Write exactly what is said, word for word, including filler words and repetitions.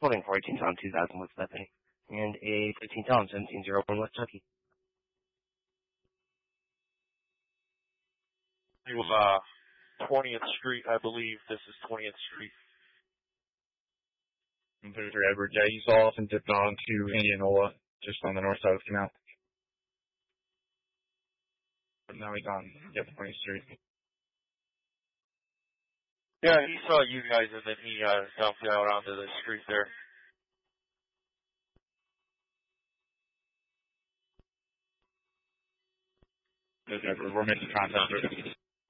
Holding for eighteen Tom two thousand West Bethany. And a fifteen Tom seventeen oh one West Chucky. It was uh, twentieth Street, I believe. This is twentieth Street. thirty-three Edward, yeah, you saw off and dipped on to Indianola, just on the north side of the canal. But now he's on, yep, twentieth Street. Yeah, he saw you guys and then he uh, dumped out onto the street there. We're making contact with him.